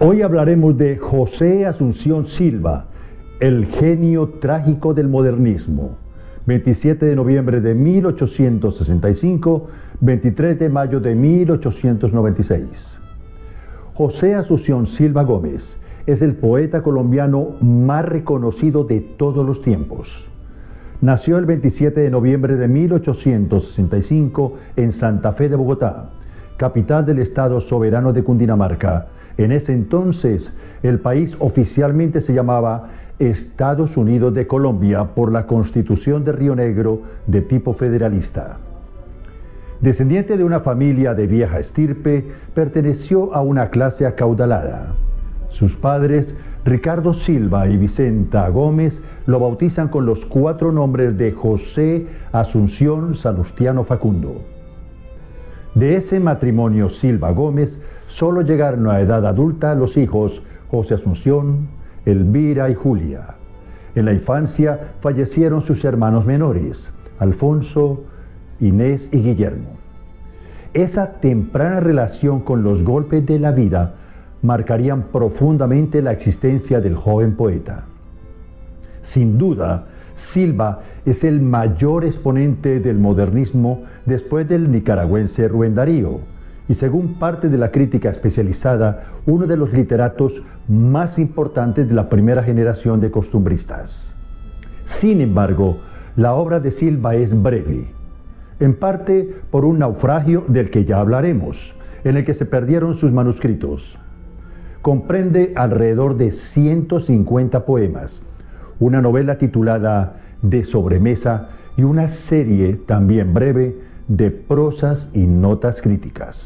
Hoy hablaremos de José Asunción Silva, el genio trágico del modernismo. 27 de noviembre de 1865, 23 de mayo de 1896. José Asunción Silva Gómez es el poeta colombiano más reconocido de todos los tiempos. Nació el 27 de noviembre de 1865 en Santa Fe de Bogotá, capital del Estado soberano de Cundinamarca. En ese entonces, el país oficialmente se llamaba Estados Unidos de Colombia por la Constitución de Río Negro de tipo federalista. Descendiente de una familia de vieja estirpe, perteneció a una clase acaudalada. Sus padres, Ricardo Silva y Vicenta Gómez, lo bautizan con los 4 nombres de José Asunción Salustiano Facundo. De ese matrimonio Silva Gómez, solo llegaron a edad adulta los hijos José Asunción, Elvira y Julia. En la infancia fallecieron sus hermanos menores, Alfonso, Inés y Guillermo. Esa temprana relación con los golpes de la vida marcarían profundamente la existencia del joven poeta. Sin duda, Silva es el mayor exponente del modernismo después del nicaragüense Rubén Darío, y según parte de la crítica especializada, uno de los literatos más importantes de la primera generación de costumbristas. Sin embargo, la obra de Silva es breve, en parte por un naufragio del que ya hablaremos, en el que se perdieron sus manuscritos. Comprende alrededor de 150 poemas, una novela titulada De sobremesa y una serie también breve de prosas y notas críticas.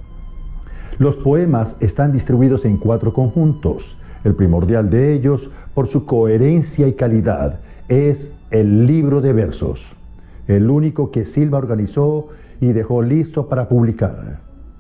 Los poemas están distribuidos en 4 conjuntos. El primordial de ellos, por su coherencia y calidad, es el libro de versos, el único que Silva organizó y dejó listo para publicar.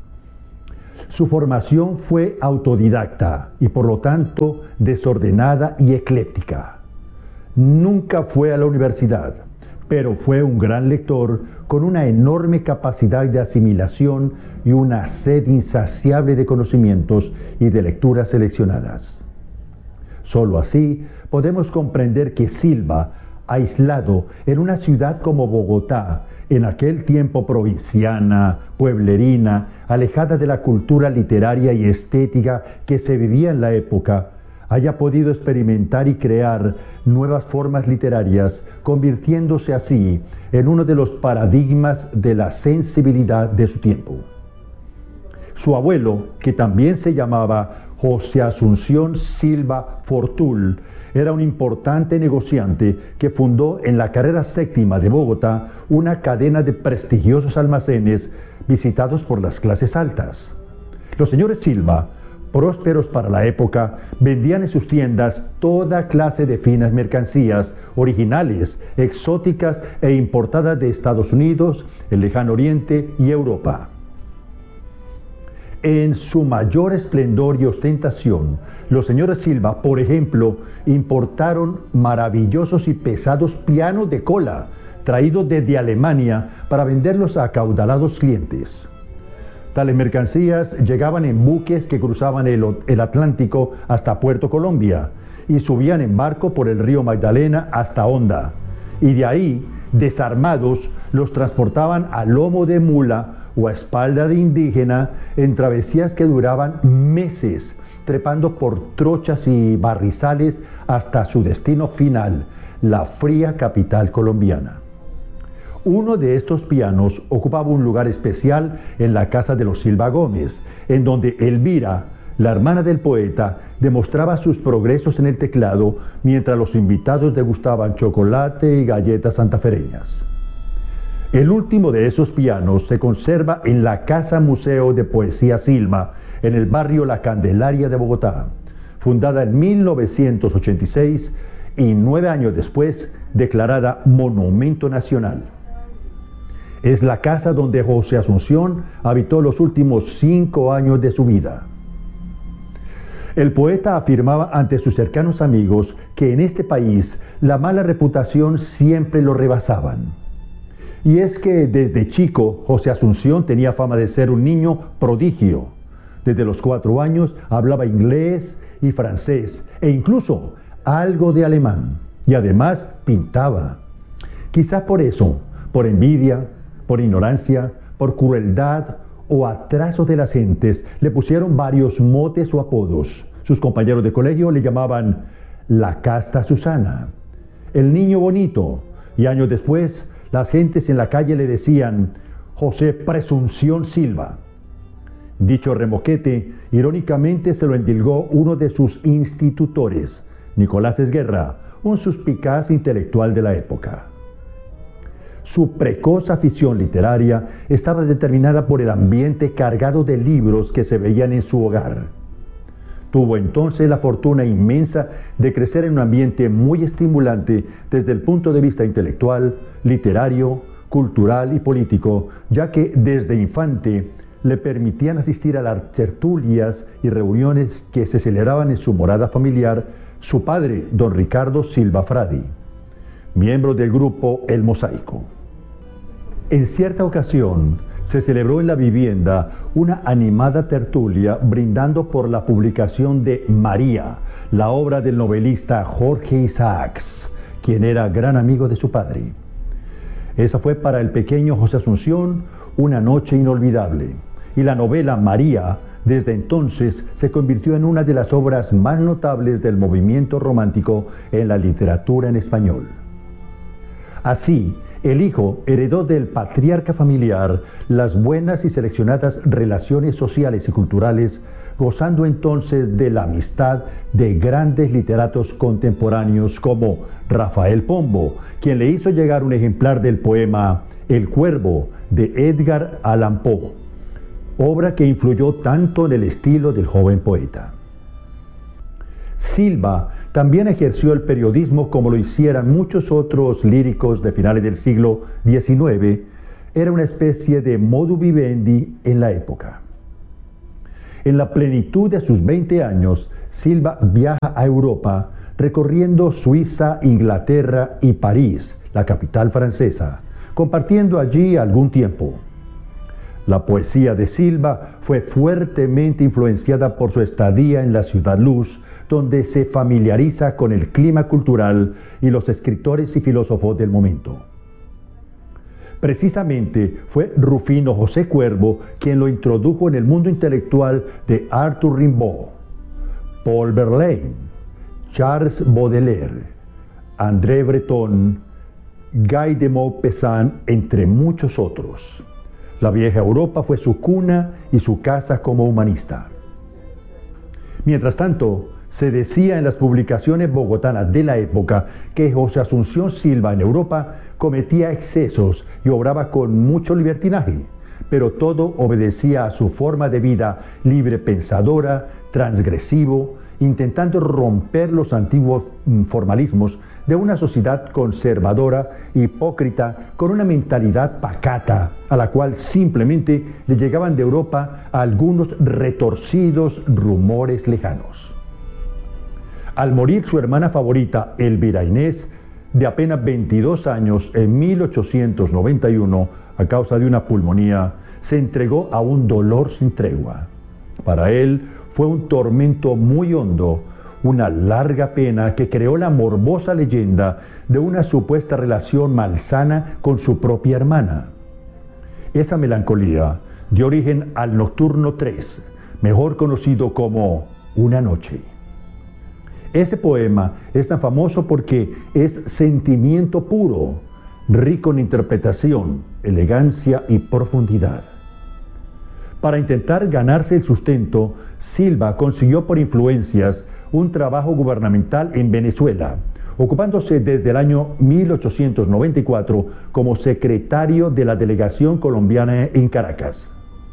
Su formación fue autodidacta y por lo tanto desordenada y ecléctica. Nunca fue a la universidad, pero fue un gran lector con una enorme capacidad de asimilación y una sed insaciable de conocimientos y de lecturas seleccionadas. Solo así podemos comprender que Silva, aislado en una ciudad como Bogotá, en aquel tiempo provinciana, pueblerina, alejada de la cultura literaria y estética que se vivía en la época, haya podido experimentar y crear nuevas formas literarias, convirtiéndose así en uno de los paradigmas de la sensibilidad de su tiempo. Su abuelo, que también se llamaba José Asunción Silva Fortul, era un importante negociante que fundó en la carrera 7ª de Bogotá una cadena de prestigiosos almacenes visitados por las clases altas. Los señores Silva, prósperos para la época, vendían en sus tiendas toda clase de finas mercancías, originales, exóticas e importadas de Estados Unidos, el Lejano Oriente y Europa. En su mayor esplendor y ostentación, los señores Silva, por ejemplo, importaron maravillosos y pesados pianos de cola, traídos desde Alemania para venderlos a acaudalados clientes. Tales mercancías llegaban en buques que cruzaban el Atlántico hasta Puerto Colombia y subían en barco por el río Magdalena hasta Honda, y de ahí, desarmados, los transportaban a lomo de mula o a espalda de indígena en travesías que duraban meses, trepando por trochas y barrizales hasta su destino final, la fría capital colombiana. Uno de estos pianos ocupaba un lugar especial en la casa de los Silva Gómez, en donde Elvira, la hermana del poeta, demostraba sus progresos en el teclado mientras los invitados degustaban chocolate y galletas santafereñas. El último de esos pianos se conserva en la Casa Museo de Poesía Silva, en el barrio La Candelaria de Bogotá, fundada en 1986 y 9 años después declarada Monumento Nacional. Es la casa donde José Asunción habitó los últimos 5 años de su vida. El poeta afirmaba ante sus cercanos amigos que en este país la mala reputación siempre lo rebasaban. Y es que desde chico José Asunción tenía fama de ser un niño prodigio. Desde los 4 años hablaba inglés y francés e incluso algo de alemán. Y además pintaba. Quizás por eso, por envidia, por ignorancia, por crueldad o atraso de las gentes, le pusieron varios motes o apodos. Sus compañeros de colegio le llamaban la casta Susana, el niño bonito, y años después las gentes en la calle le decían José Presunción Silva. Dicho remoquete, irónicamente se lo endilgó uno de sus institutores, Nicolás Esguerra, un suspicaz intelectual de la época. Su precoz afición literaria estaba determinada por el ambiente cargado de libros que se veían en su hogar. Tuvo entonces la fortuna inmensa de crecer en un ambiente muy estimulante desde el punto de vista intelectual, literario, cultural y político, ya que desde infante le permitían asistir a las tertulias y reuniones que se celebraban en su morada familiar su padre, don Ricardo Silva Fradi, miembro del grupo El Mosaico. En cierta ocasión se celebró en la vivienda una animada tertulia brindando por la publicación de María, la obra del novelista Jorge Isaacs, quien era gran amigo de su padre. Esa fue para el pequeño José Asunción una noche inolvidable, y la novela María desde entonces se convirtió en una de las obras más notables del movimiento romántico en la literatura en español. Así, el hijo heredó del patriarca familiar las buenas y seleccionadas relaciones sociales y culturales, gozando entonces de la amistad de grandes literatos contemporáneos como Rafael Pombo, quien le hizo llegar un ejemplar del poema El Cuervo de Edgar Allan Poe, obra que influyó tanto en el estilo del joven poeta. Silva también ejerció el periodismo como lo hicieran muchos otros líricos de finales del siglo XIX. Era una especie de modus vivendi en la época. En la plenitud de sus 20 años, Silva viaja a Europa, recorriendo Suiza, Inglaterra y París, la capital francesa, compartiendo allí algún tiempo. La poesía de Silva fue fuertemente influenciada por su estadía en la Ciudad Luz, donde se familiariza con el clima cultural y los escritores y filósofos del momento. Precisamente fue Rufino José Cuervo quien lo introdujo en el mundo intelectual de Arthur Rimbaud, Paul Verlaine, Charles Baudelaire, André Breton, Guy de Maupassant, entre muchos otros. La vieja Europa fue su cuna y su casa como humanista. Mientras tanto, se decía en las publicaciones bogotanas de la época que José Asunción Silva en Europa cometía excesos y obraba con mucho libertinaje, pero todo obedecía a su forma de vida libre pensadora, transgresivo, intentando romper los antiguos formalismos de una sociedad conservadora, hipócrita, con una mentalidad pacata, a la cual simplemente le llegaban de Europa algunos retorcidos rumores lejanos. Al morir su hermana favorita, Elvira Inés, de apenas 22 años, en 1891, a causa de una pulmonía, se entregó a un dolor sin tregua. Para él fue un tormento muy hondo, una larga pena que creó la morbosa leyenda de una supuesta relación malsana con su propia hermana. Esa melancolía dio origen al Nocturno 3, mejor conocido como Una Noche. Ese poema es tan famoso porque es sentimiento puro, rico en interpretación, elegancia y profundidad. Para intentar ganarse el sustento, Silva consiguió por influencias un trabajo gubernamental en Venezuela, ocupándose desde el año 1894 como secretario de la delegación colombiana en Caracas.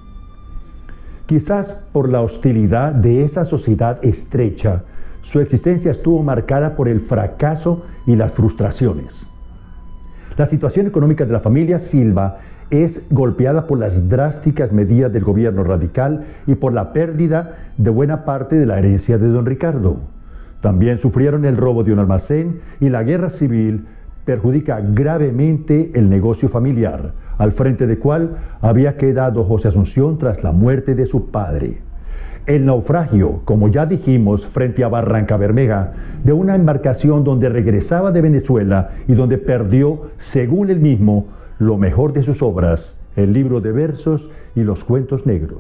Quizás por la hostilidad de esa sociedad estrecha, su existencia estuvo marcada por el fracaso y las frustraciones. La situación económica de la familia Silva es golpeada por las drásticas medidas del gobierno radical y por la pérdida de buena parte de la herencia de don Ricardo. También sufrieron el robo de un almacén y la guerra civil perjudica gravemente el negocio familiar, al frente del cual había quedado José Asunción tras la muerte de su padre. El naufragio, como ya dijimos, frente a Barranca Bermeja, de una embarcación donde regresaba de Venezuela y donde perdió, según él mismo, lo mejor de sus obras, el libro de versos y los cuentos negros.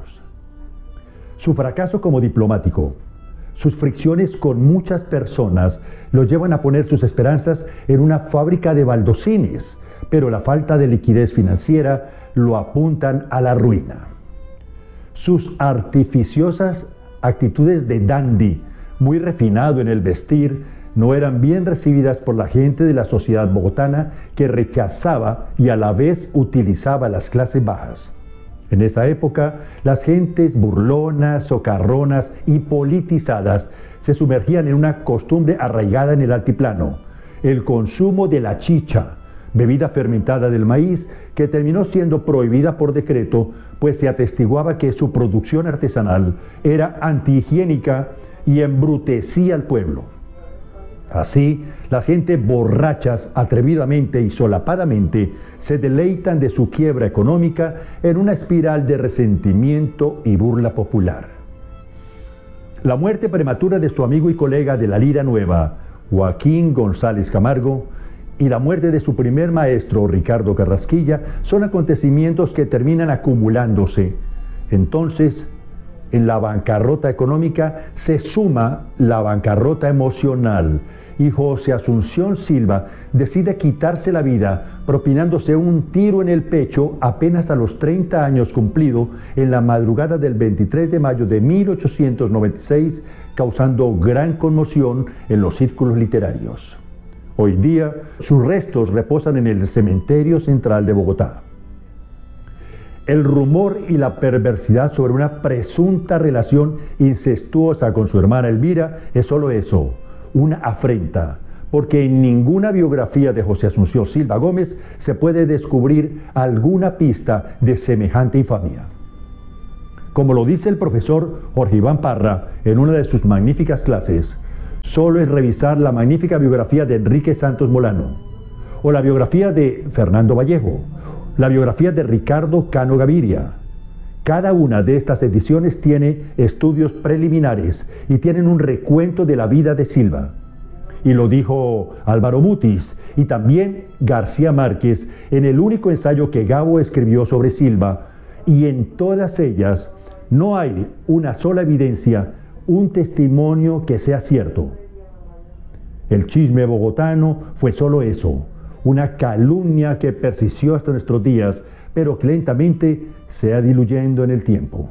Su fracaso como diplomático, sus fricciones con muchas personas, lo llevan a poner sus esperanzas en una fábrica de baldosines, pero la falta de liquidez financiera lo apuntan a la ruina. Sus artificiosas actitudes de dandy, muy refinado en el vestir, no eran bien recibidas por la gente de la sociedad bogotana, que rechazaba y a la vez utilizaba las clases bajas. En esa época, las gentes burlonas, socarronas y politizadas se sumergían en una costumbre arraigada en el altiplano: el consumo de la chicha, bebida fermentada del maíz, que terminó siendo prohibida por decreto, pues se atestiguaba que su producción artesanal era antihigiénica y embrutecía al pueblo. Así, la gente borrachas, atrevidamente y solapadamente, se deleitan de su quiebra económica en una espiral de resentimiento y burla popular. La muerte prematura de su amigo y colega de la Lira Nueva, Joaquín González Camargo, y la muerte de su primer maestro, Ricardo Carrasquilla, son acontecimientos que terminan acumulándose. Entonces, en la bancarrota económica se suma la bancarrota emocional, y José Asunción Silva decide quitarse la vida propinándose un tiro en el pecho apenas a los 30 años cumplido en la madrugada del 23 de mayo de 1896, causando gran conmoción en los círculos literarios. Hoy día, sus restos reposan en el cementerio central de Bogotá. El rumor y la perversidad sobre una presunta relación incestuosa con su hermana Elvira es solo eso, una afrenta, porque en ninguna biografía de José Asunción Silva Gómez se puede descubrir alguna pista de semejante infamia. Como lo dice el profesor Jorge Iván Parra en una de sus magníficas clases, solo es revisar la magnífica biografía de Enrique Santos Molano, o la biografía de Fernando Vallejo, la biografía de Ricardo Cano Gaviria. Cada una de estas ediciones tiene estudios preliminares y tienen un recuento de la vida de Silva. Y lo dijo Álvaro Mutis y también García Márquez en el único ensayo que Gabo escribió sobre Silva, y en todas ellas no hay una sola evidencia, un testimonio que sea cierto. El chisme bogotano fue solo eso, una calumnia que persistió hasta nuestros días, pero que lentamente se ha diluyendo en el tiempo.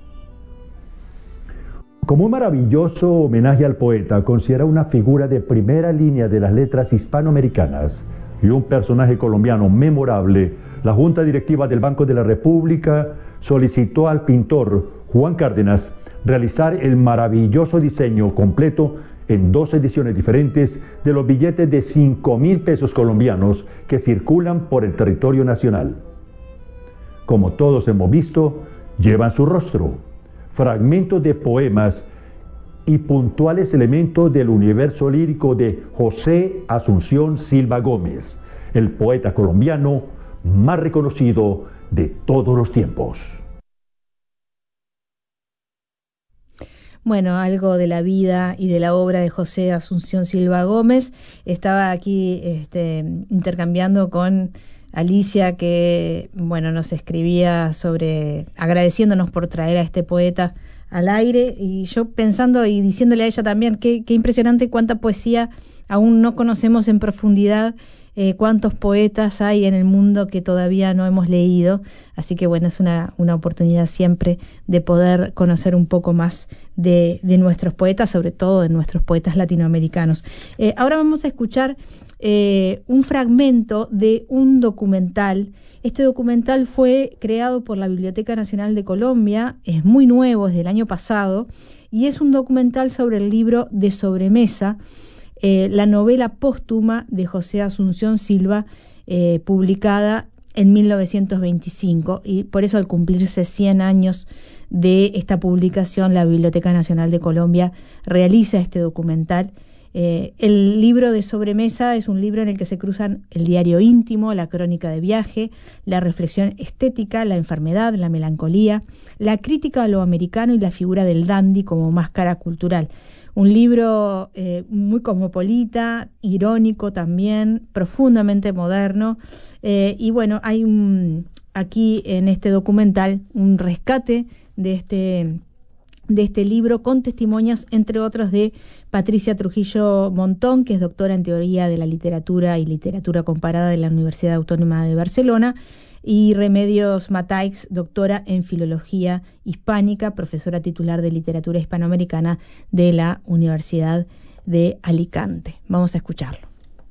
Como un maravilloso homenaje al poeta, considera una figura de primera línea de las letras hispanoamericanas y un personaje colombiano memorable, la Junta Directiva del Banco de la República solicitó al pintor Juan Cárdenas realizar el maravilloso diseño completo en 2 ediciones diferentes de los billetes de 5.000 pesos colombianos que circulan por el territorio nacional. Como todos hemos visto, llevan su rostro, fragmentos de poemas y puntuales elementos del universo lírico de José Asunción Silva Gómez, el poeta colombiano más reconocido de todos los tiempos. Bueno, algo de la vida y de la obra de José Asunción Silva Gómez. Estaba aquí intercambiando con Alicia, que nos escribía sobre, agradeciéndonos por traer a este poeta al aire, y yo pensando y diciéndole a ella también qué impresionante cuánta poesía aún no conocemos en profundidad, cuántos poetas hay en el mundo que todavía no hemos leído, así que es una oportunidad siempre de poder conocer un poco más de nuestros poetas, sobre todo de nuestros poetas latinoamericanos. Ahora vamos a escuchar un fragmento de un documental. Este documental fue creado por la Biblioteca Nacional de Colombia, es muy nuevo, es del año pasado, y es un documental sobre el libro De Sobremesa, la novela póstuma de José Asunción Silva, publicada en 1925, y por eso al cumplirse 100 años de esta publicación, la Biblioteca Nacional de Colombia realiza este documental El libro de sobremesa es un libro en el que se cruzan el diario íntimo, la crónica de viaje, la reflexión estética, la enfermedad, la melancolía, la crítica a lo americano y la figura del dandy como máscara cultural. Un libro muy cosmopolita, irónico también, profundamente moderno. Y bueno, hay aquí en este documental un rescate de este libro con testimonios, entre otros, de Patricia Trujillo Montón, que es doctora en Teoría de la Literatura y Literatura Comparada de la Universidad Autónoma de Barcelona, y Remedios Mataix, doctora en Filología Hispánica, profesora titular de Literatura Hispanoamericana de la Universidad de Alicante. Vamos a escucharlo.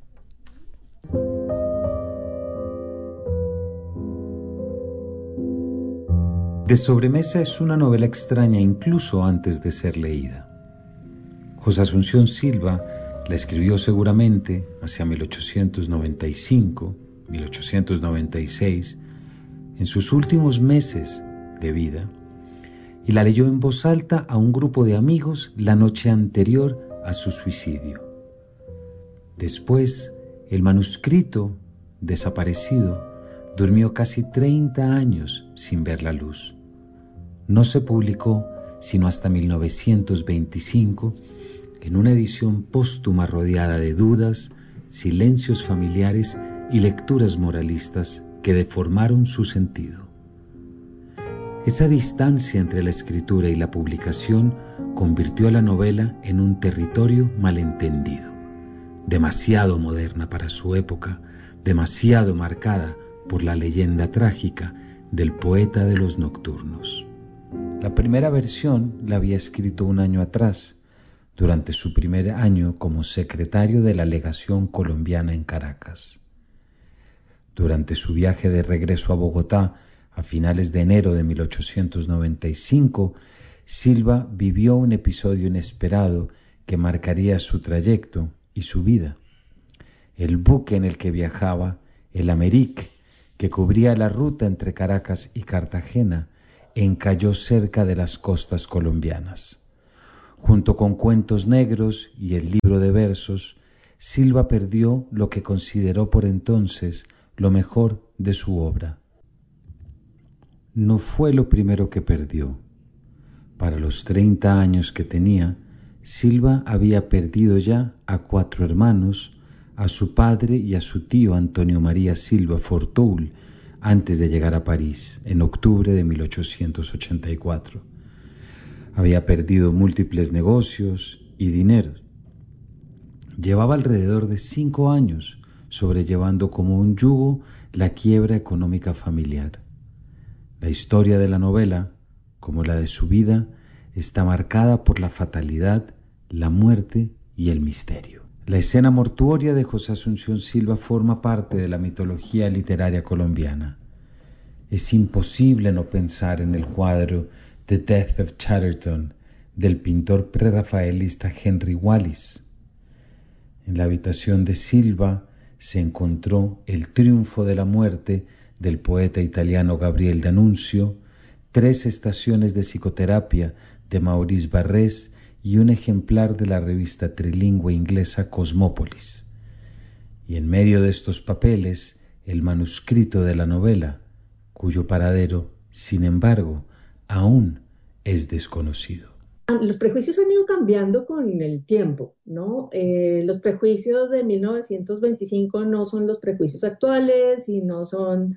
De sobremesa es una novela extraña incluso antes de ser leída. José Asunción Silva la escribió seguramente hacia 1895, 1896, en sus últimos meses de vida, y la leyó en voz alta a un grupo de amigos la noche anterior a su suicidio. Después, el manuscrito, desaparecido, durmió casi 30 años sin ver la luz. No se publicó sino hasta 1925, en una edición póstuma rodeada de dudas, silencios familiares y lecturas moralistas que deformaron su sentido. Esa distancia entre la escritura y la publicación convirtió a la novela en un territorio malentendido, demasiado moderna para su época, demasiado marcada por la leyenda trágica del poeta de los nocturnos. La primera versión la había escrito un año atrás, durante su primer año como secretario de la legación colombiana en Caracas. Durante su viaje de regreso a Bogotá a finales de enero de 1895, Silva vivió un episodio inesperado que marcaría su trayecto y su vida. El buque en el que viajaba, el Amérique, que cubría la ruta entre Caracas y Cartagena, encalló cerca de las costas colombianas. Junto con Cuentos Negros y el libro de versos, Silva perdió lo que consideró por entonces lo mejor de su obra. No fue lo primero que perdió. Para los 30 años que tenía, Silva había perdido ya a 4 hermanos, a su padre y a su tío Antonio María Silva Fortoul, antes de llegar a París, en octubre de 1884. Había perdido múltiples negocios y dinero. Llevaba alrededor de 5 años sobrellevando como un yugo la quiebra económica familiar. La historia de la novela, como la de su vida, está marcada por la fatalidad, la muerte y el misterio. La escena mortuoria de José Asunción Silva forma parte de la mitología literaria colombiana. Es imposible no pensar en el cuadro The Death of Chatterton del pintor prerrafaelista Henry Wallis. En la habitación de Silva se encontró el triunfo de la muerte del poeta italiano Gabriel D'Annunzio, 3 estaciones de psicoterapia de Maurice Barrés y un ejemplar de la revista trilingüe inglesa Cosmópolis. Y en medio de estos papeles, el manuscrito de la novela, cuyo paradero, sin embargo, aún es desconocido. Los prejuicios han ido cambiando con el tiempo, ¿no? Los prejuicios de 1925 no son los prejuicios actuales y no son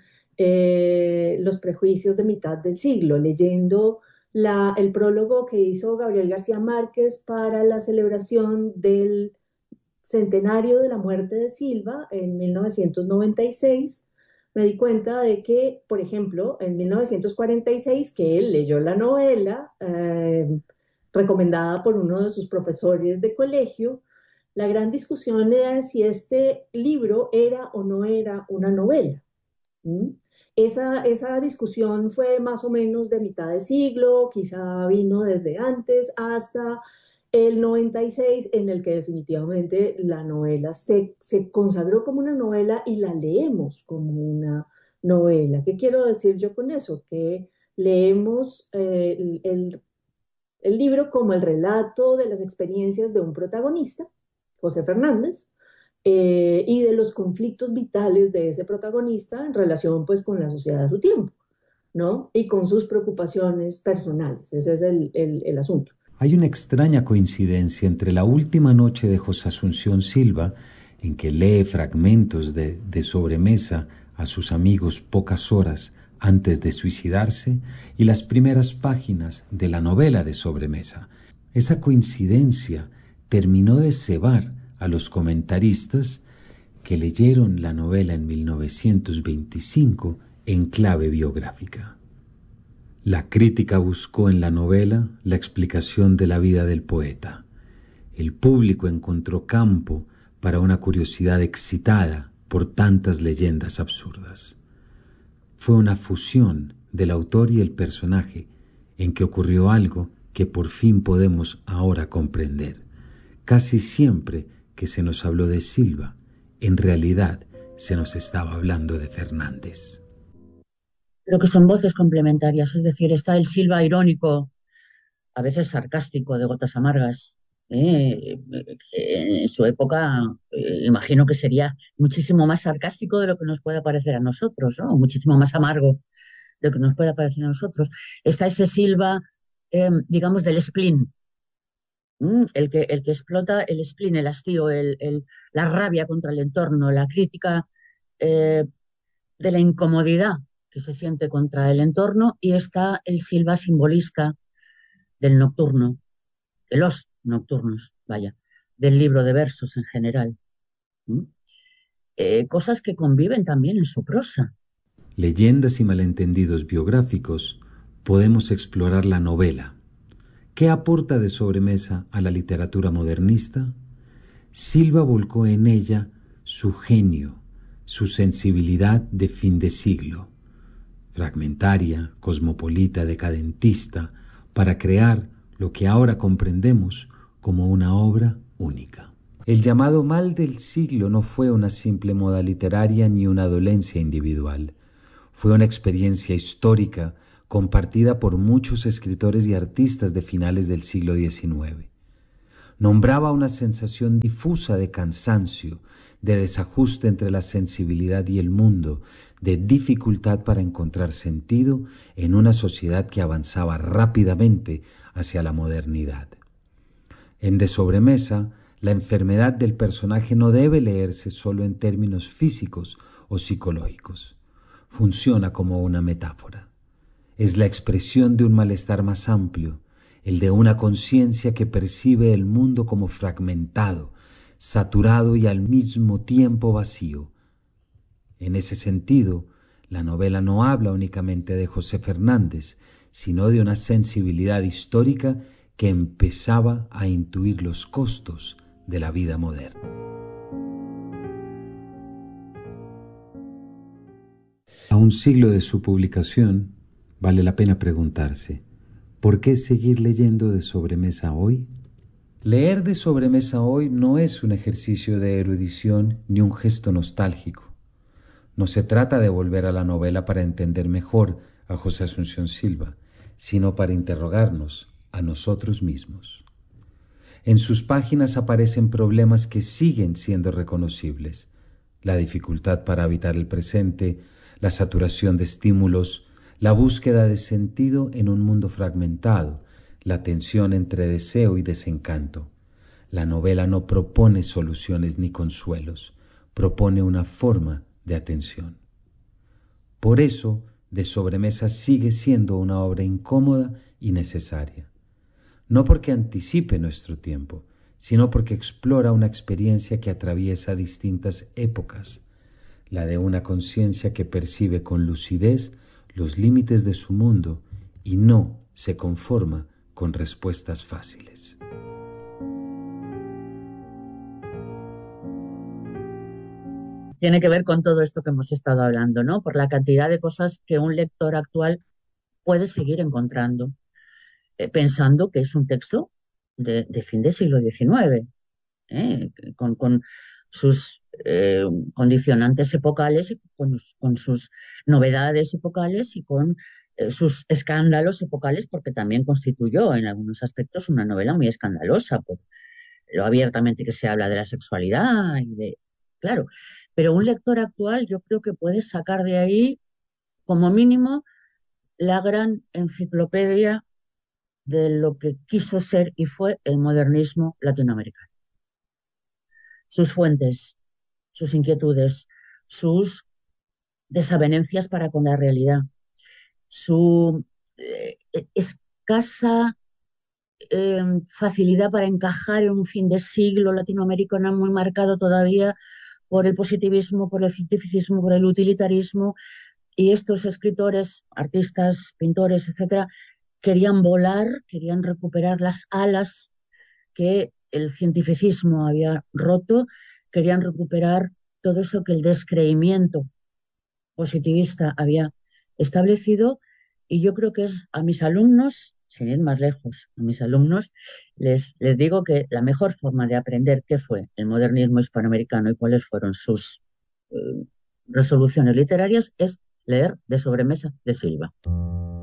los prejuicios de mitad del siglo. Leyendo el prólogo que hizo Gabriel García Márquez para la celebración del centenario de la muerte de Silva en 1996, me di cuenta de que, por ejemplo, en 1946, que él leyó la novela recomendada por uno de sus profesores de colegio, la gran discusión era si este libro era o no era una novela. ¿Mm? Esa discusión fue más o menos de mitad de siglo, quizá vino desde antes hasta el 96, en el que definitivamente la novela se consagró como una novela y la leemos como una novela. ¿Qué quiero decir yo con eso? Que leemos el libro como el relato de las experiencias de un protagonista José Fernández, y de los conflictos vitales de ese protagonista en relación pues con la sociedad de su tiempo, ¿no? Y con sus preocupaciones personales. Ese es el asunto. Hay una extraña coincidencia entre la última noche de José Asunción Silva, en que lee fragmentos de Sobremesa a sus amigos pocas horas antes de suicidarse, y las primeras páginas de la novela de Sobremesa. Esa coincidencia terminó de cebar a los comentaristas que leyeron la novela en 1925 en clave biográfica. La crítica buscó en la novela la explicación de la vida del poeta. El público encontró campo para una curiosidad excitada por tantas leyendas absurdas. Fue una fusión del autor y el personaje en que ocurrió algo que por fin podemos ahora comprender. Casi siempre que se nos habló de Silva, en realidad se nos estaba hablando de Fernández. Creo que son voces complementarias, es decir, está el Silva irónico, a veces sarcástico, de Gotas Amargas. En su época, imagino que sería muchísimo más sarcástico de lo que nos puede parecer a nosotros, ¿no? Muchísimo más amargo de lo que nos puede parecer a nosotros. Está ese Silva, digamos, del spleen, el que explota el spleen, el hastío, la rabia contra el entorno, la crítica eh, de la incomodidad que se siente contra el entorno, y está el Silva simbolista del nocturno, de los nocturnos, vaya, del libro de versos en general. ¿Mm? Cosas que conviven también en su prosa. Leyendas y malentendidos biográficos, podemos explorar la novela. ¿Qué aporta de Sobremesa a la literatura modernista? Silva volcó en ella su genio, su sensibilidad de fin de siglo, fragmentaria, cosmopolita, decadentista, para crear lo que ahora comprendemos como una obra única. El llamado mal del siglo no fue una simple moda literaria ni una dolencia individual. Fue una experiencia histórica compartida por muchos escritores y artistas de finales del siglo XIX. Nombraba una sensación difusa de cansancio, de desajuste entre la sensibilidad y el mundo, de dificultad para encontrar sentido en una sociedad que avanzaba rápidamente hacia la modernidad. En De Sobremesa, la enfermedad del personaje no debe leerse solo en términos físicos o psicológicos. Funciona como una metáfora. Es la expresión de un malestar más amplio, el de una conciencia que percibe el mundo como fragmentado, saturado y al mismo tiempo vacío. En ese sentido, la novela no habla únicamente de José Fernández, sino de una sensibilidad histórica que empezaba a intuir los costos de la vida moderna. A un siglo de su publicación, vale la pena preguntarse, ¿por qué seguir leyendo De Sobremesa hoy? Leer De Sobremesa hoy no es un ejercicio de erudición ni un gesto nostálgico. No se trata de volver a la novela para entender mejor a José Asunción Silva, sino para interrogarnos a nosotros mismos. En sus páginas aparecen problemas que siguen siendo reconocibles: la dificultad para habitar el presente, la saturación de estímulos, la búsqueda de sentido en un mundo fragmentado, la tensión entre deseo y desencanto. La novela no propone soluciones ni consuelos, propone una forma de atención. Por eso, De Sobremesa sigue siendo una obra incómoda y necesaria. No porque anticipe nuestro tiempo, sino porque explora una experiencia que atraviesa distintas épocas, la de una conciencia que percibe con lucidez los límites de su mundo y no se conforma con respuestas fáciles. Tiene que ver con todo esto que hemos estado hablando, ¿no? Por la cantidad de cosas que un lector actual puede seguir encontrando, pensando que es un texto de fin del siglo XIX, ¿eh? Con sus condicionantes epocales, y con sus novedades epocales y con sus escándalos epocales, porque también constituyó en algunos aspectos una novela muy escandalosa lo abiertamente que se habla de la sexualidad y de, claro, pero un lector actual yo creo que puede sacar de ahí, como mínimo, la gran enciclopedia de lo que quiso ser y fue el modernismo latinoamericano. Sus fuentes, sus inquietudes, sus desavenencias para con la realidad, su escasa facilidad para encajar en un fin de siglo latinoamericano muy marcado todavía por el positivismo, por el cientificismo, por el utilitarismo, y estos escritores, artistas, pintores, etcétera, querían volar, querían recuperar las alas que el cientificismo había roto, querían recuperar todo eso que el descreimiento positivista había establecido, y yo creo que es a mis alumnos, sin ir más lejos, a mis alumnos les digo que la mejor forma de aprender qué fue el modernismo hispanoamericano y cuáles fueron sus eh, resoluciones literarias es leer De sobremesa de Silva.